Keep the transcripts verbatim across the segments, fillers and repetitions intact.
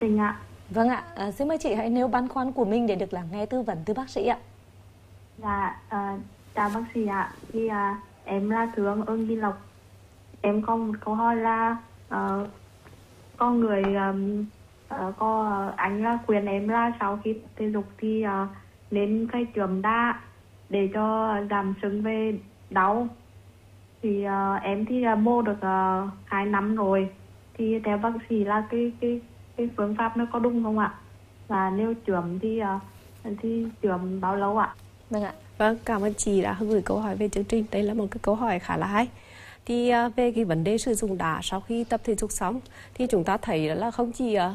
Tình ạ. Vâng ạ, à, xin mời chị hãy nêu băn khoăn của mình để được lắng nghe tư vấn từ bác sĩ ạ. Dạ, à, chào bác sĩ ạ. Thì à, em là Thương Ưng Di Lộc. Em có một câu hỏi là uh, con người um, uh, có uh, anh là khuyên em là sau khi thể dục thì uh, nên cây chườm đá để cho giảm sưng về đau. Thì uh, em thì uh, mô được uh, hai năm rồi. Thì theo bác sĩ là cái cái cái phương pháp nó có đúng không ạ? Và nếu chườm thì uh, thì chườm bao lâu ạ? Vâng ạ. Vâng, cảm ơn chị đã gửi câu hỏi về chương trình. Đây là một cái câu hỏi khá là hay. Thì uh, về cái vấn đề sử dụng đá sau khi tập thể dục xong thì chúng ta thấy là không chỉ uh,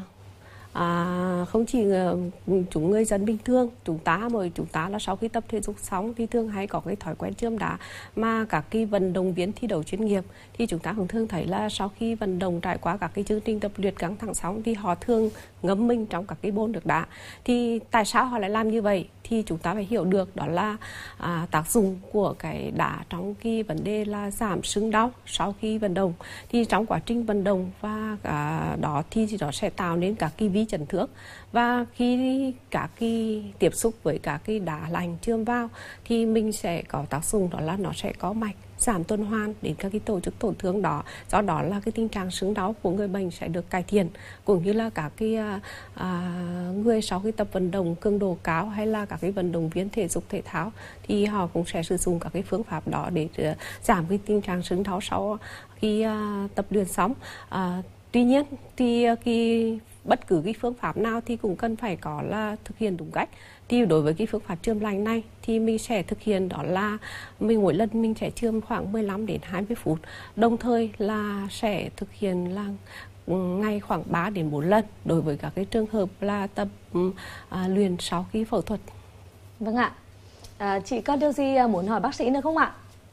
À, không chỉ uh, chúng người dân bình thường, chúng ta mà chúng ta là sau khi tập thể dục xong thì thường hay có cái thói quen chườm đá, mà các cái vận động viên thi đấu chuyên nghiệp thì chúng ta cũng thường thấy là sau khi vận động trải qua các cái chương trình tập luyện căng thẳng xong thì họ thường ngâm mình trong các cái bồn nước đá. Thì tại sao họ lại làm như vậy? Thì chúng ta phải hiểu được đó là à, tác dụng của cái đá trong cái vấn đề là giảm sưng đau sau khi vận động. Thì trong quá trình vận động và à, đó thì nó sẽ tạo nên các cái vi chấn thương, và khi các cái tiếp xúc với các cái đá lạnh chườm vào thì mình sẽ có tác dụng đó là nó sẽ có mạch giảm tuần hoàn đến các cái tổ chức tổn thương đó. Do đó là cái tình trạng sưng đau của người bệnh sẽ được cải thiện, cũng như là các cái à, người sau khi tập vận động cường độ cao hay là các cái vận động viên thể dục thể thao thì họ cũng sẽ sử dụng các cái phương pháp đó để uh, giảm cái tình trạng sưng đau sau khi uh, tập luyện xong. Uh, tuy nhiên thì uh, cái bất cứ cái phương pháp nào thì cũng cần phải có là thực hiện đúng cách. Thì đối với cái phương pháp chườm lành này thì mình sẽ thực hiện đó là mình mỗi lần mình sẽ chườm khoảng mười lăm đến hai mươi phút, đồng thời là sẽ thực hiện là ngày khoảng ba đến bốn lần đối với các cái trường hợp là tập à, luyện sau khi phẫu thuật. Vâng ạ. À, chị có điều gì muốn hỏi bác sĩ nữa không ạ?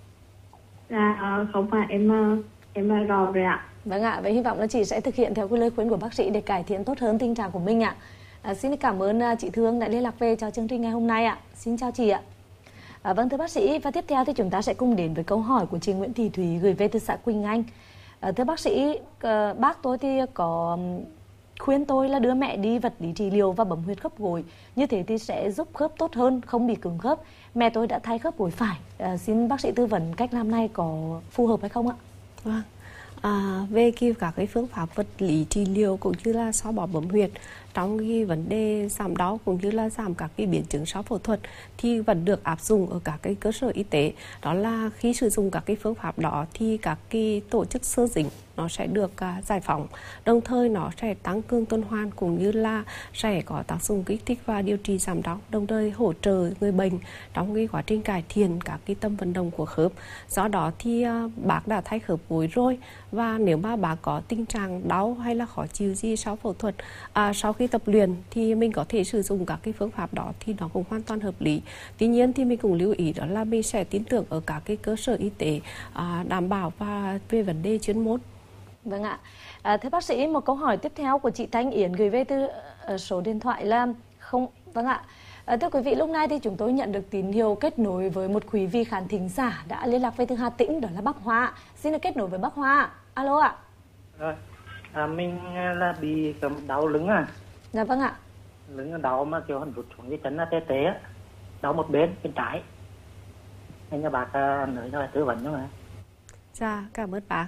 Dạ không ạ, em em đã rõ rồi ạ. Vâng ạ, vậy hy vọng là chị sẽ thực hiện theo cái lời khuyên của bác sĩ để cải thiện tốt hơn tình trạng của mình ạ. À, xin cảm ơn chị Thương đã liên lạc về cho chương trình ngày hôm nay ạ. Xin chào chị ạ. À, vâng thưa bác sĩ, và tiếp theo thì chúng ta sẽ cùng đến với câu hỏi của chị Nguyễn Thị Thúy gửi về từ xã Quỳnh Anh. À, thưa bác sĩ, à, bác tôi thì có khuyên tôi là đưa mẹ đi vật lý trị liệu và bấm huyệt khớp gối, như thế thì sẽ giúp khớp tốt hơn, không bị cứng khớp. Mẹ tôi đã thay khớp gối phải. À, xin bác sĩ tư vấn cách làm này có phù hợp hay không ạ? Vâng. À, về cái các cái phương pháp vật lý trị liệu cũng như là xoa bóp bấm huyệt trong cái vấn đề giảm đau cũng như là giảm các cái biến chứng sau phẫu thuật thì vẫn được áp dụng ở các cái cơ sở y tế. Đó là khi sử dụng các cái phương pháp đó thì các cái tổ chức xơ dính nó sẽ được uh, giải phóng, đồng thời nó sẽ tăng cường tuần hoàn cũng như là sẽ có tác dụng kích thích và điều trị giảm đau, đồng thời hỗ trợ người bệnh trong cái quá trình cải thiện các cái tâm vận động của khớp. Do đó thì uh, bác đã thay khớp gối rồi, và nếu mà bác có tình trạng đau hay là khó chịu gì sau phẫu thuật, à, sau khi tập luyện thì mình có thể sử dụng các cái phương pháp đó thì nó cũng hoàn toàn hợp lý. Tuy nhiên thì mình cũng lưu ý đó là mình sẽ tin tưởng ở các cái cơ sở y tế à, đảm bảo và về vấn đề chuyên môn. Vâng ạ. À, thưa bác sĩ, một câu hỏi tiếp theo của chị Thanh Yến gửi về từ uh, số điện thoại là không. Vâng ạ. À, thưa quý vị, lúc này thì chúng tôi nhận được tín hiệu kết nối với một quý vị khán thính giả đã liên lạc về từ Hà Tĩnh, đó là bác Hoa. Xin được kết nối với bác Hoa. Alo ạ. Rồi, à, mình là bị đau lưng à? Dạ vâng ạ. Lưng đau mà kiểu hắn rụt xuống cái chân là tê tê á, đau một bên bên trái. Anh nhà bác nói cho tư vấn nữa mà. Dạ, cảm ơn bác.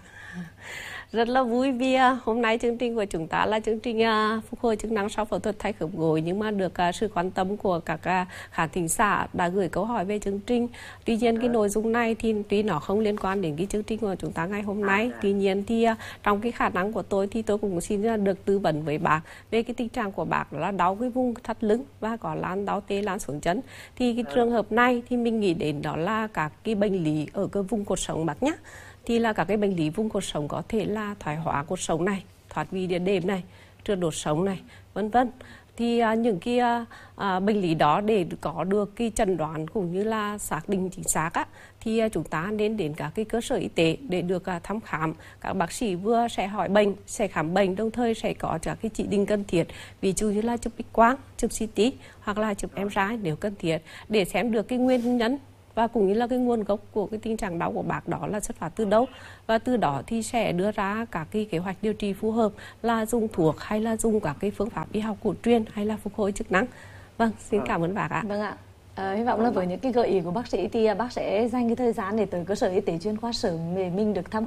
Rất là vui vì hôm nay chương trình của chúng ta là chương trình phục hồi chức năng sau phẫu thuật thay khớp gối, nhưng mà được sự quan tâm của các khán thính giả đã gửi câu hỏi về chương trình. Tuy nhiên cái nội dung này thì tuy nó không liên quan đến cái chương trình của chúng ta ngày hôm nay, tuy nhiên thì trong cái khả năng của tôi thì tôi cũng xin được tư vấn với bác về cái tình trạng của bác là đau cái vùng thắt lưng và có lan đau tê lan xuống chân. Thì cái trường hợp này thì mình nghĩ đến đó là các cái bệnh lý ở cái vùng cột sống bác nhé. Thì là các cái bệnh lý vùng cột sống có thể là thoái hóa cột sống này, thoát vị đĩa đệm này, trượt đột sống này, vân vân. Thì à, những cái à, bệnh lý đó để có được cái chẩn đoán cũng như là xác định chính xác á, thì à, chúng ta nên đến các cái cơ sở y tế để được à, thăm khám. Các bác sĩ vừa sẽ hỏi bệnh, sẽ khám bệnh, đồng thời sẽ có các cái chỉ định cần thiết, ví dụ như là chụp X quang, chụp xê tê hoặc là chụp em rờ i nếu cần thiết, để xem được cái nguyên nhân và cũng như là cái nguồn gốc của cái tình trạng đau của bác đó là xuất phát từ đâu, và từ đó thì sẽ đưa ra các cái kế hoạch điều trị phù hợp là dùng thuốc hay là dùng các cái phương pháp y học cổ truyền hay là phục hồi chức năng. Vâng, xin cảm ơn bác ạ. Vâng ạ. À, hy vọng là với những cái gợi ý của bác sĩ thì bác sẽ dành cái thời gian để tới cơ sở y tế chuyên khoa sớm để mình được thăm